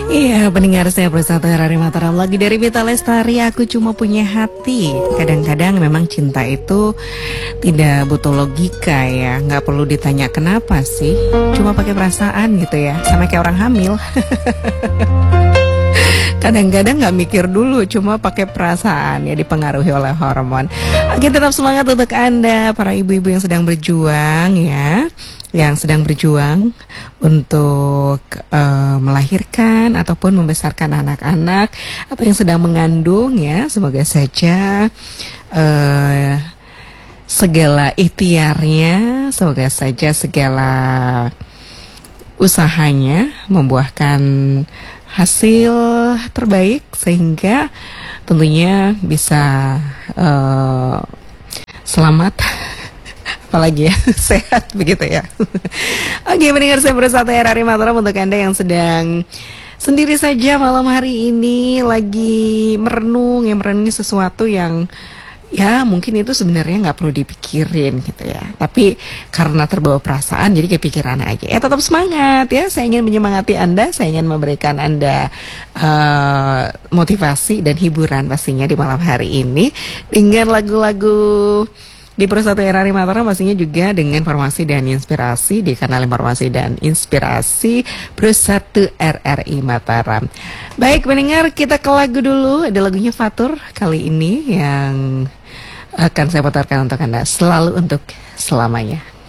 Iya, pendengar saya bersatu Hari Mataram lagi dari Vita Lestari. Aku cuma punya hati. Kadang-kadang memang cinta itu tidak butuh logika ya, nggak perlu ditanya kenapa sih. Cuma pakai perasaan gitu ya, sama kayak orang hamil. Kadang-kadang nggak mikir dulu, cuma pakai perasaan ya, dipengaruhi oleh hormon. Oke, tetap semangat untuk Anda para ibu-ibu yang sedang berjuang ya, yang sedang berjuang untuk melahirkan ataupun membesarkan anak-anak atau yang sedang mengandung ya. Semoga saja segala ikhtiarnya, semoga saja segala usahanya membuahkan hasil terbaik sehingga tentunya bisa selamat apalagi ya sehat begitu ya. Oke, mendengar saya bersatu RRI Mataram untuk Anda yang sedang sendiri saja malam hari ini lagi merenung, yang merenungi sesuatu yang ya mungkin itu sebenarnya nggak perlu dipikirin gitu ya, tapi karena terbawa perasaan jadi kepikiran aja. Ya tetap semangat ya, saya ingin menyemangati Anda, saya ingin memberikan Anda motivasi dan hiburan pastinya di malam hari ini dengan lagu-lagu di Persatu RRI Mataram, pastinya juga dengan informasi dan inspirasi di kanal informasi dan inspirasi Persatu RRI Mataram. Baik pendengar, kita ke lagu dulu. Ada lagunya Fatur kali ini yang akan saya putarkan untuk Anda, Selalu Untuk Selamanya.